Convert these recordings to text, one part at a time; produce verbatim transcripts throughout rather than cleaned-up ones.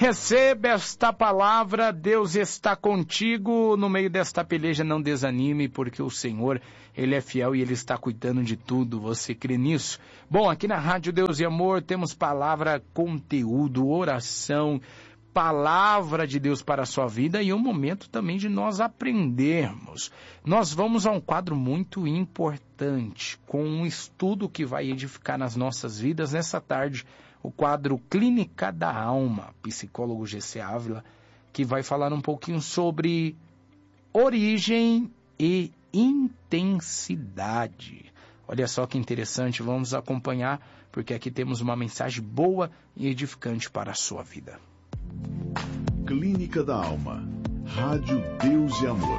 Receba esta palavra, Deus está contigo no meio desta peleja, não desanime, porque o Senhor, Ele é fiel e Ele está cuidando de tudo, você crê nisso? Bom, aqui na Rádio Deus e Amor temos palavra, conteúdo, oração, palavra de Deus para a sua vida e um momento também de nós aprendermos. Nós vamos a um quadro muito importante, com um estudo que vai edificar nas nossas vidas nessa tarde, o quadro Clínica da Alma, psicólogo G C Ávila, que vai falar um pouquinho sobre origem e intensidade. Olha só que interessante, vamos acompanhar, porque aqui temos uma mensagem boa e edificante para a sua vida. Clínica da Alma, Rádio Deus e Amor.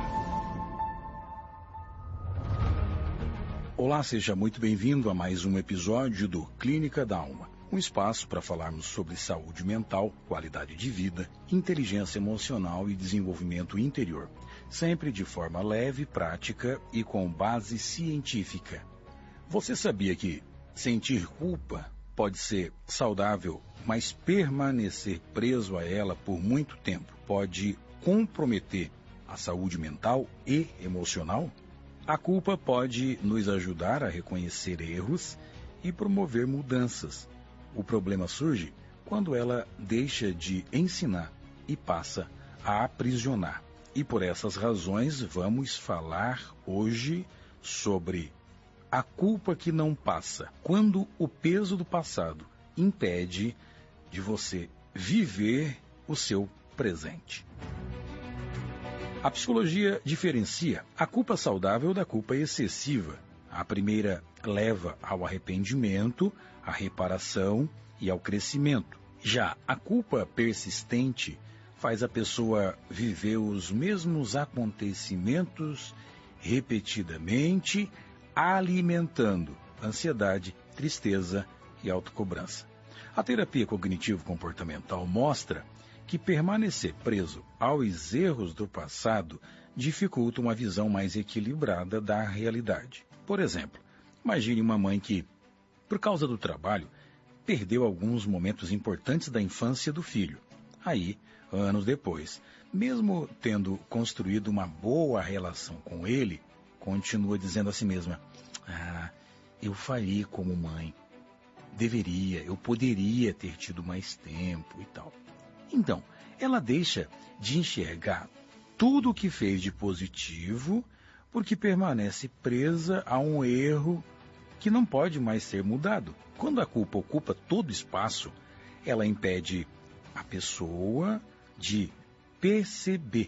Olá, seja muito bem-vindo a mais um episódio do Clínica da Alma. Um espaço para falarmos sobre saúde mental, qualidade de vida, inteligência emocional e desenvolvimento interior. Sempre de forma leve, prática e com base científica. Você sabia que sentir culpa pode ser saudável, mas permanecer preso a ela por muito tempo pode comprometer a saúde mental e emocional? A culpa pode nos ajudar a reconhecer erros e promover mudanças. O problema surge quando ela deixa de ensinar e passa a aprisionar. E por essas razões vamos falar hoje sobre a culpa que não passa, quando o peso do passado impede de você viver o seu presente. A psicologia diferencia a culpa saudável da culpa excessiva. A primeira leva ao arrependimento, à reparação e ao crescimento. Já a culpa persistente faz a pessoa viver os mesmos acontecimentos repetidamente, alimentando ansiedade, tristeza e autocobrança. A terapia cognitivo-comportamental mostra que permanecer preso aos erros do passado dificulta uma visão mais equilibrada da realidade. Por exemplo, imagine uma mãe que, por causa do trabalho, perdeu alguns momentos importantes da infância do filho. Aí, anos depois, mesmo tendo construído uma boa relação com ele, continua dizendo a si mesma: ah, eu falhei como mãe. Deveria, eu poderia ter tido mais tempo e tal. Então, ela deixa de enxergar tudo o que fez de positivo porque permanece presa a um erro que não pode mais ser mudado. Quando a culpa ocupa todo o espaço, ela impede a pessoa de perceber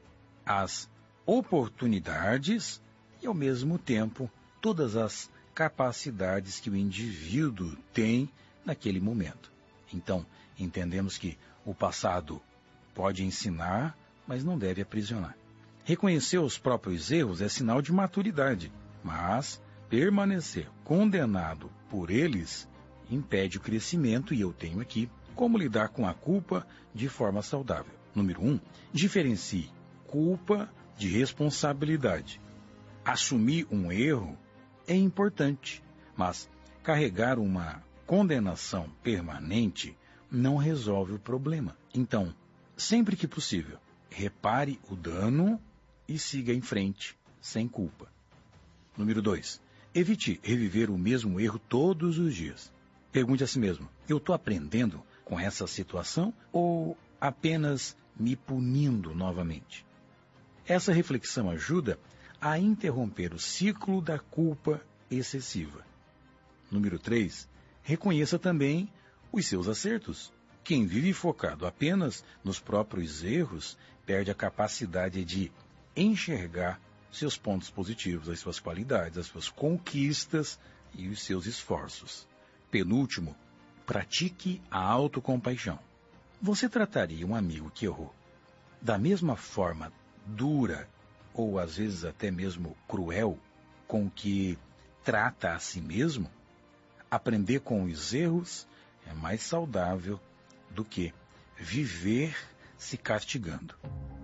as oportunidades e, ao mesmo tempo, todas as capacidades que o indivíduo tem naquele momento. Então, entendemos que o passado pode ensinar, mas não deve aprisionar. Reconhecer os próprios erros é sinal de maturidade, mas permanecer condenado por eles impede o crescimento, e eu tenho aqui como lidar com a culpa de forma saudável. Número um, diferencie culpa de responsabilidade. Assumir um erro é importante, mas carregar uma condenação permanente não resolve o problema. Então, sempre que possível, repare o dano e siga em frente, sem culpa. Número dois, evite reviver o mesmo erro todos os dias. Pergunte a si mesmo: eu estou aprendendo com essa situação ou apenas me punindo novamente? Essa reflexão ajuda a interromper o ciclo da culpa excessiva. Número três, reconheça também os seus acertos. Quem vive focado apenas nos próprios erros perde a capacidade de enxergar seus pontos positivos, as suas qualidades, as suas conquistas e os seus esforços. Penúltimo, pratique a autocompaixão. Você trataria um amigo que errou da mesma forma dura ou às vezes até mesmo cruel com que trata a si mesmo? Aprender com os erros é mais saudável do que viver se castigando.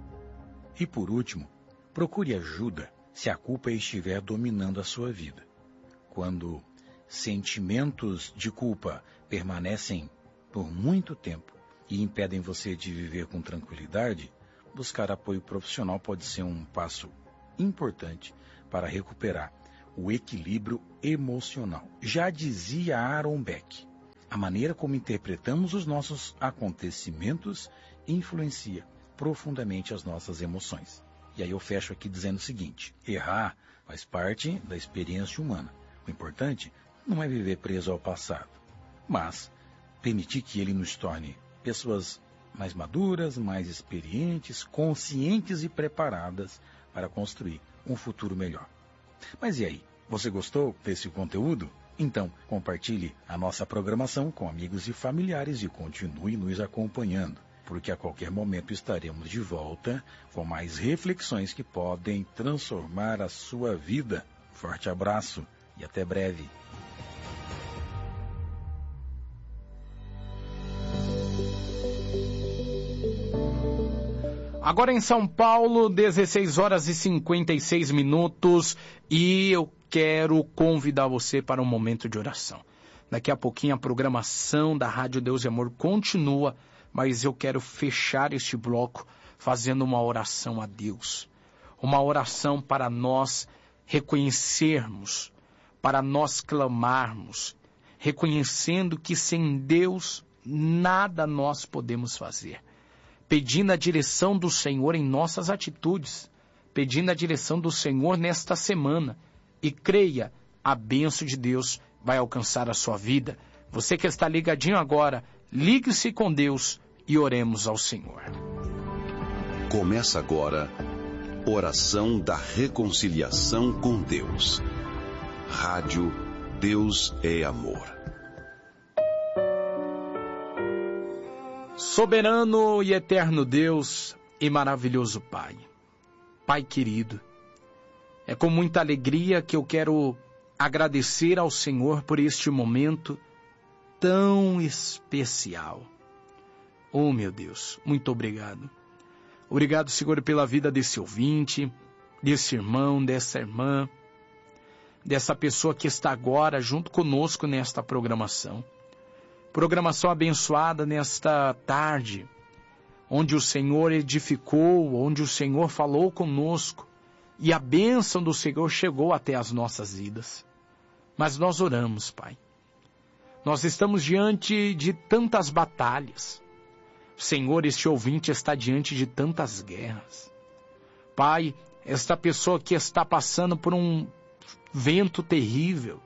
E por último, procure ajuda se a culpa estiver dominando a sua vida. Quando sentimentos de culpa permanecem por muito tempo e impedem você de viver com tranquilidade, buscar apoio profissional pode ser um passo importante para recuperar o equilíbrio emocional. Já dizia Aaron Beck, a maneira como interpretamos os nossos acontecimentos influencia profundamente as nossas emoções. E aí eu fecho aqui dizendo o seguinte: errar faz parte da experiência humana. O importante não é viver preso ao passado, mas permitir que ele nos torne pessoas mais maduras, mais experientes, conscientes e preparadas para construir um futuro melhor. Mas e aí? Você gostou desse conteúdo? Então, compartilhe a nossa programação com amigos e familiares e continue nos acompanhando, porque a qualquer momento estaremos de volta com mais reflexões que podem transformar a sua vida. Forte abraço e até breve. Agora em São Paulo, dezesseis horas e cinquenta e seis minutos, e eu quero convidar você para um momento de oração. Daqui a pouquinho a programação da Rádio Deus e Amor continua, mas eu quero fechar este bloco fazendo uma oração a Deus. Uma oração para nós reconhecermos, para nós clamarmos, reconhecendo que sem Deus nada nós podemos fazer. Pedindo a direção do Senhor em nossas atitudes, pedindo a direção do Senhor nesta semana. E creia, a bênção de Deus vai alcançar a sua vida. Você que está ligadinho agora, ligue-se com Deus e oremos ao Senhor. Começa agora, Oração da Reconciliação com Deus. Rádio Deus é Amor. Soberano e eterno Deus e maravilhoso Pai, Pai querido, é com muita alegria que eu quero agradecer ao Senhor por este momento tão especial. Oh, meu Deus, muito obrigado. Obrigado, Senhor, pela vida desse ouvinte, desse irmão, dessa irmã, dessa pessoa que está agora junto conosco nesta programação. Programação abençoada nesta tarde, onde o Senhor edificou, onde o Senhor falou conosco, e a bênção do Senhor chegou até as nossas vidas. Mas nós oramos, Pai. Nós estamos diante de tantas batalhas. Senhor, este ouvinte está diante de tantas guerras. Pai, esta pessoa que está passando por um vento terrível,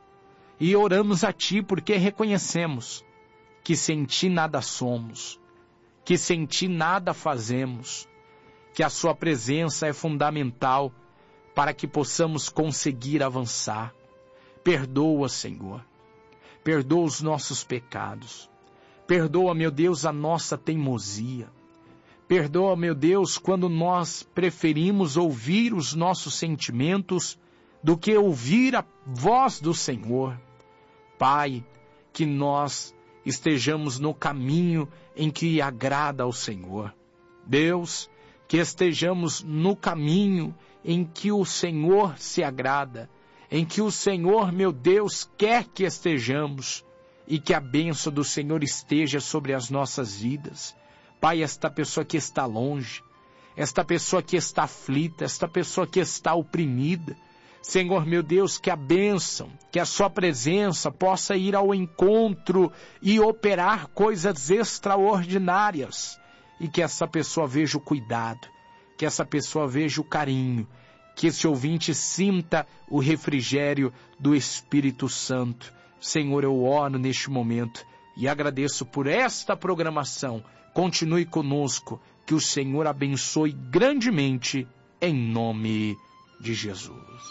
e oramos a Ti porque reconhecemos que sem Ti nada somos, que sem Ti nada fazemos, que a Sua presença é fundamental para que possamos conseguir avançar. Perdoa, Senhor, perdoa os nossos pecados, perdoa, meu Deus, a nossa teimosia, perdoa, meu Deus, quando nós preferimos ouvir os nossos sentimentos do que ouvir a voz do Senhor. Pai, que nós estejamos no caminho em que agrada ao Senhor. Deus, que estejamos no caminho em que o Senhor se agrada, em que o Senhor, meu Deus, quer que estejamos, e que a bênção do Senhor esteja sobre as nossas vidas. Pai, esta pessoa que está longe, esta pessoa que está aflita, esta pessoa que está oprimida, Senhor, meu Deus, que a bênção, que a sua presença possa ir ao encontro e operar coisas extraordinárias, e que essa pessoa veja o cuidado, que essa pessoa veja o carinho, que esse ouvinte sinta o refrigério do Espírito Santo. Senhor, eu oro neste momento e agradeço por esta programação. Continue conosco, que o Senhor abençoe grandemente, em nome de Jesus.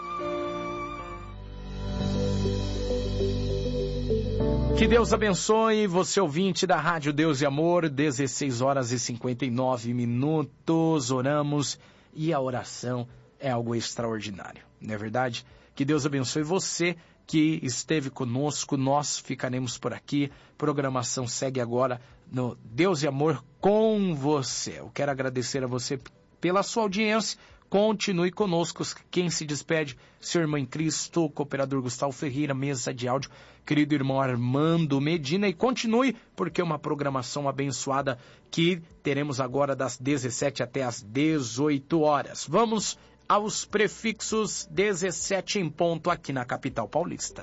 Que Deus abençoe você, ouvinte da Rádio Deus e Amor, dezesseis horas e cinquenta e nove minutos, oramos e a oração é algo extraordinário, não é verdade? Que Deus abençoe você que esteve conosco, nós ficaremos por aqui, programação segue agora no Deus e Amor com você. Eu quero agradecer a você pela sua audiência, continue conosco. Quem se despede, seu irmão em Cristo, cooperador Gustavo Ferreira, mesa de áudio, querido irmão Armando Medina, e continue, porque é uma programação abençoada que teremos agora das dezessete até as dezoito horas. Vamos aos prefixos. Dezessete em ponto aqui na capital paulista.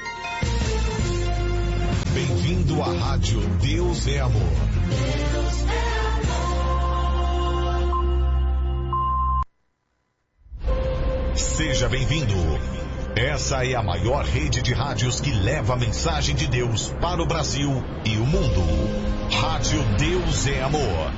Bem-vindo à Rádio Deus é Amor. Deus é amor. Seja bem-vindo. Essa é a maior rede de rádios que leva a mensagem de Deus para o Brasil e o mundo. Rádio Deus é Amor.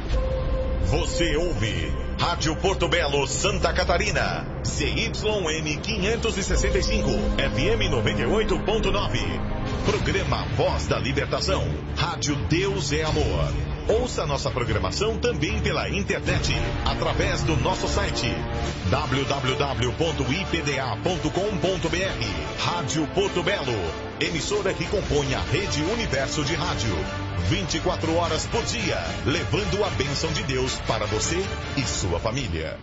Você ouve Rádio Porto Belo, Santa Catarina, C Y M quinhentos e sessenta e cinco, F M noventa e oito ponto nove. Programa Voz da Libertação. Rádio Deus é Amor. Ouça nossa programação também pela internet, através do nosso site w w w ponto i p d a ponto com ponto b r. Rádio Porto Belo, emissora que compõe a Rede Universo de Rádio. vinte e quatro horas por dia, levando a bênção de Deus para você e sua família.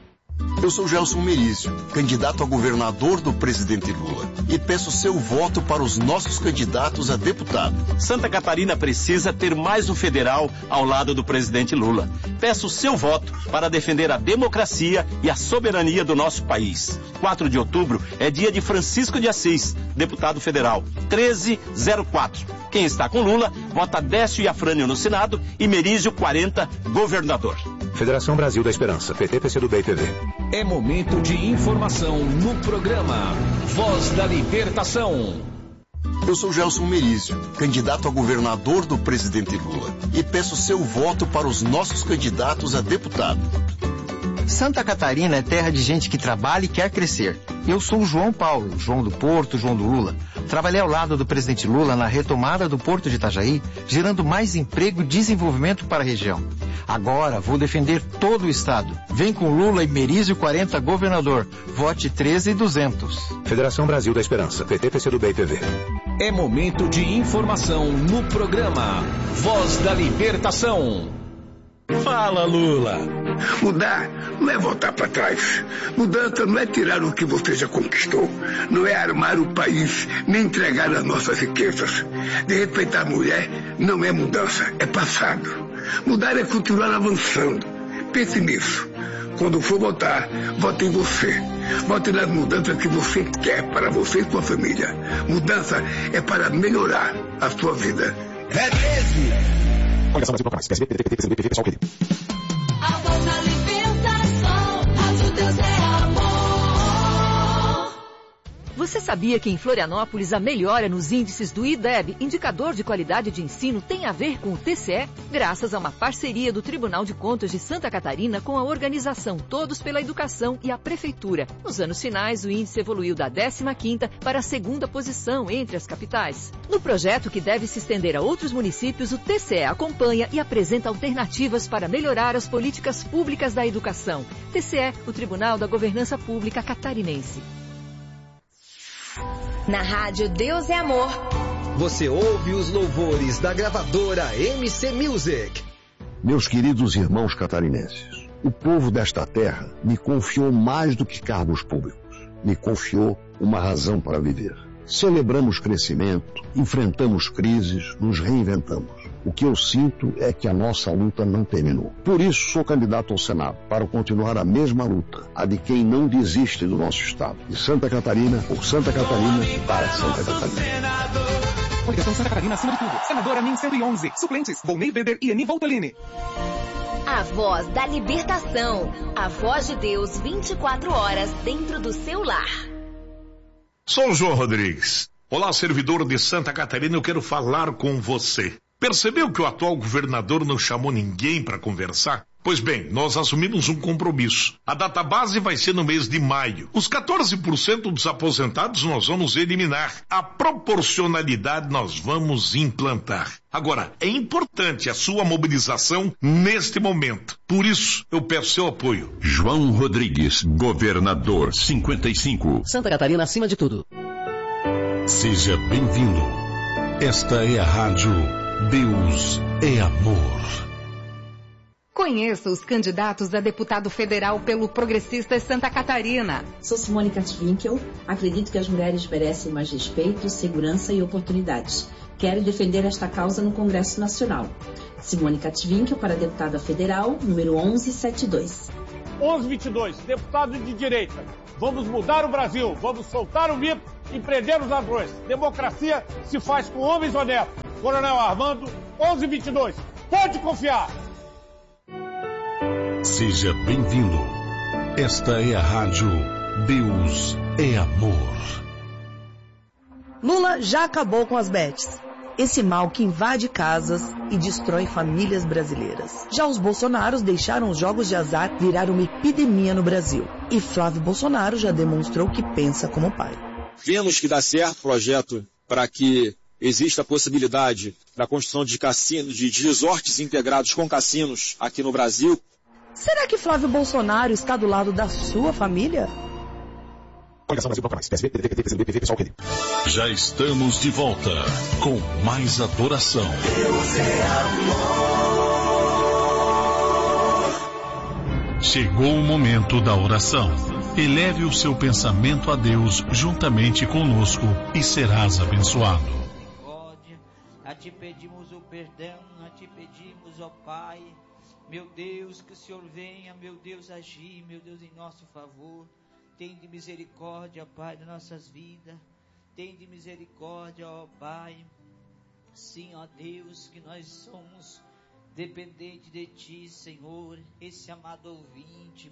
Eu sou Gelson Merizio, candidato a governador do presidente Lula, e peço seu voto para os nossos candidatos a deputado. Santa Catarina precisa ter mais um federal ao lado do presidente Lula. Peço seu voto para defender a democracia e a soberania do nosso país. quatro de outubro é dia de Francisco de Assis, deputado federal, treze zero quatro. Quem está com Lula, vota Décio e Afrânio no Senado e Merizio quarenta, governador. Federação Brasil da Esperança, P T, P C do B e P V. É momento de informação no programa Voz da Libertação. Eu sou Gelson Merizio, candidato a governador do presidente Lula, e peço seu voto para os nossos candidatos a deputado. Santa Catarina é terra de gente que trabalha e quer crescer. Eu sou o João Paulo, João do Porto, João do Lula. Trabalhei ao lado do presidente Lula na retomada do Porto de Itajaí, gerando mais emprego e desenvolvimento para a região. Agora vou defender todo o estado. Vem com Lula e Merizio quarenta, governador. Vote treze duzentos. Federação Brasil da Esperança, P T, P C do B e P V. É momento de informação no programa Voz da Libertação. Fala, Lula. Mudar não é voltar para trás. Mudança não é tirar o que você já conquistou. Não é armar o país, nem entregar as nossas riquezas. De respeitar a mulher não é mudança, é passado. Mudar é continuar avançando. Pense nisso. Quando for votar, vote em você. Vote nas mudanças que você quer para você e sua família. Mudança é para melhorar a sua vida. É treze! Coligação Brasil Proclamais, P S B, P D T, P T, P C do B, P V, Pessoal, P D. A voz da libertação, Rádio Deus é amor. Você sabia que em Florianópolis a melhora nos índices do I D E B, Indicador de Qualidade de Ensino, tem a ver com o T C E? Graças a uma parceria do Tribunal de Contas de Santa Catarina com a organização Todos pela Educação e a Prefeitura. Nos anos finais, o índice evoluiu da décima quinta para a segunda posição entre as capitais. No projeto, que deve se estender a outros municípios, o T C E acompanha e apresenta alternativas para melhorar as políticas públicas da educação. T C E, o Tribunal da Governança Pública Catarinense. Na Rádio Deus é Amor, você ouve os louvores da gravadora M C Music. Meus queridos irmãos catarinenses, o povo desta terra me confiou mais do que cargos públicos. Me confiou uma razão para viver. Celebramos crescimento, enfrentamos crises, nos reinventamos. O que eu sinto é que a nossa luta não terminou. Por isso sou candidato ao Senado, para continuar a mesma luta, a de quem não desiste do nosso Estado. De Santa Catarina, por Santa Catarina, para Santa Catarina. Coligação Santa Catarina acima de tudo. Senadora Min cento e onze. Suplentes, Volney Weber e Eni Voltolini. A voz da libertação. A voz de Deus vinte e quatro horas dentro do seu lar. Sou o João Rodrigues. Olá, servidor de Santa Catarina, eu quero falar com você. Percebeu que o atual governador não chamou ninguém para conversar? Pois bem, nós assumimos um compromisso. A data base vai ser no mês de maio. Os quatorze por cento dos aposentados nós vamos eliminar. A proporcionalidade nós vamos implantar. Agora, é importante a sua mobilização neste momento. Por isso, eu peço seu apoio. João Rodrigues, governador cinquenta e cinco. Santa Catarina acima de tudo. Seja bem-vindo. Esta é a Rádio Deus é Amor. Conheça os candidatos a deputado federal pelo Progressistas Santa Catarina. Sou Simone Katwinkel. Acredito que as mulheres merecem mais respeito, segurança e oportunidades. Quero defender esta causa no Congresso Nacional. Simone Katwinkel para deputada federal, número onze setenta e dois. onze vinte e dois, deputado de direita. Vamos mudar o Brasil, vamos soltar o mito e prender os ladrões. Democracia se faz com homens honestos. Coronel Armando, onze vinte e dois. Pode confiar! Seja bem-vindo. Esta é a rádio Deus é Amor. Lula já acabou com as bets. Esse mal que invade casas e destrói famílias brasileiras. Já os Bolsonaros deixaram os jogos de azar virar uma epidemia no Brasil. E Flávio Bolsonaro já demonstrou que pensa como pai. Vemos que dá certo o projeto para que exista a possibilidade da construção de cassinos, de resorts integrados com cassinos aqui no Brasil. Será que Flávio Bolsonaro está do lado da sua família? Já estamos de volta com mais adoração. Deus é amor. Chegou o momento da oração. Eleve o seu pensamento a Deus juntamente conosco e serás abençoado. A ti pedimos o perdão, a ti pedimos, ó Pai, meu Deus, que o Senhor venha, meu Deus, agir, meu Deus, em nosso favor. Tende misericórdia, Pai, das nossas vidas. Tende misericórdia, ó Pai. Sim, ó Deus, que nós somos dependentes de Ti, Senhor. Esse amado ouvinte,